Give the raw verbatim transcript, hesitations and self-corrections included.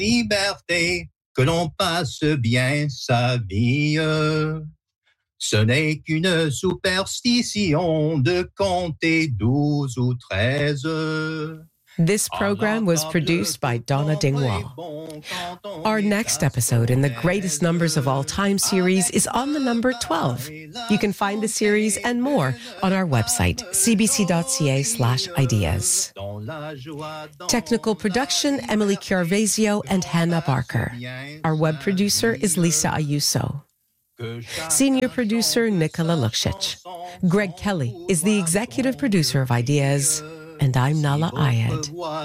liberté, que l'on passe bien sa vie. Ce n'est qu'une superstition de compter douze ou treize. This program was produced by Donna Dingwall. Our next episode in the Greatest Numbers of All Time series is on the number twelve. You can find the series and more on our website, cbc.ca slash ideas. Technical production, Emily Chiarvesio and Hannah Barker. Our web producer is Lisa Ayuso. Senior producer, Nicola Luksic. Greg Kelly is the executive producer of Ideas. And I'm Nala Ayed.